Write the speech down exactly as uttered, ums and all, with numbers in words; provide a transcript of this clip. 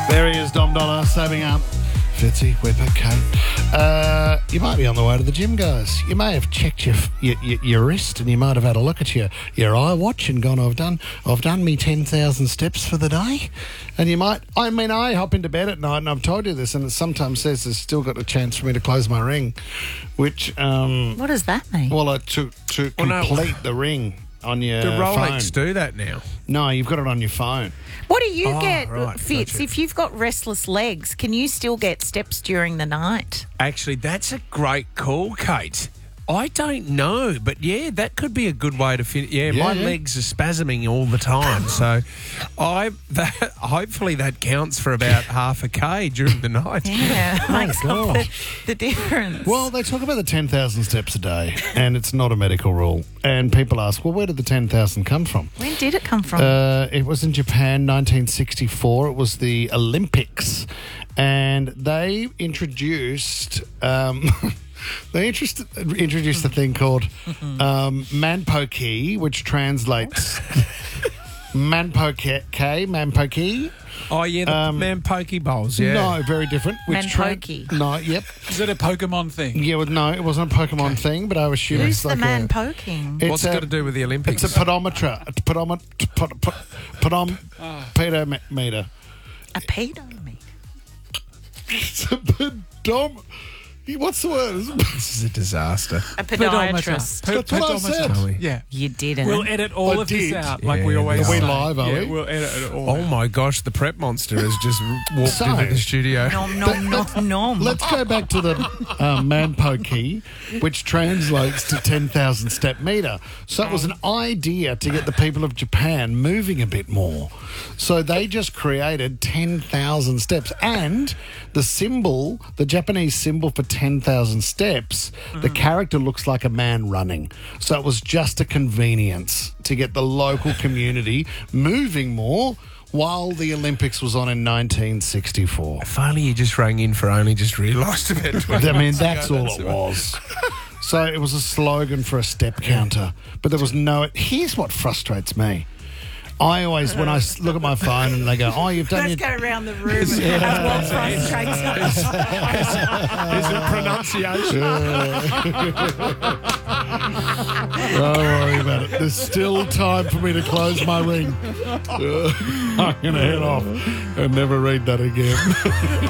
There he is, Dom Dollar, saving up. Fitzy, Whipper, Kate. Uh, you might be on the way to the gym, guys. You may have checked your your, your, your wrist, and you might have had a look at your, your iWatch and gone, I've done I've done me ten thousand steps for the day. And you might, I mean, I hop into bed at night, and I've told you this, and it sometimes says there's still got a chance for me to close my ring, which... Um, what does that mean? Well, uh, to, to Well, no. complete the ring on your Do Rolex phone. do that now? No, you've got it on your phone. What do you Oh, get, right, Fitz? gotcha. If you've got restless legs, can you still get steps during the night? Actually, that's a great call, Kate. I don't know, but yeah, that could be a good way to finish. Yeah, Yeah, my yeah. legs are spasming all the time, so I that, hopefully that counts for about half a k during the night. Yeah, makes all God. the, the difference. Well, they talk about the ten thousand steps a day, and it's not a medical rule. And people ask, well, where did the ten thousand come from? when did it come from? Uh, it was in Japan, nineteen sixty-four. It was the Olympics, and they introduced um, they interest, introduced a thing called um, manpoki, which translates manpoke, manpoki. Oh yeah, the Um, man pokey bowls. Yeah, No, very different. Which Manpoki. no, yep. Is it a Pokemon thing? Yeah, well, no, it wasn't a Pokemon thing, but I was assuming Who's it's the like man a, poking? it's what's a- it got to do with the Olympics? It's a pedometer. A pedometer. Pod, pod, podom, pedometer. A pedometer. It's a pedom. What's the word? This is a disaster. A podiatrist. Pe- That's what I said. pedometer. Yeah. You didn't. We'll edit all I of this did. out, like we Yeah, always are we say. live, are yeah, we? we'll edit it all Oh out. my gosh, the prep monster has just walked So- into the studio. nom, nom, nom, nom. Let's go back to the uh, manpoki, which translates to ten thousand step meter. So it was an idea to get the people of Japan moving a bit more. So they just created ten thousand steps. And the symbol, the Japanese symbol for ten thousand steps, the character looks like a man running. So it was just a convenience to get the local community moving more while the Olympics was on in nineteen sixty-four. If only you just rang in for only just realised about twenty I mean, minutes that's ago, all that's it the- was. So it was a slogan for a step counter, but there was no... Here's what frustrates me. I always, when I s- look at my phone and they go, oh, you've done Let's your... go around the room. That's what frustrates us. Is it pronunciation? Don't worry about it. There's still time for me to close my ring. I'm going to head off and never read that again.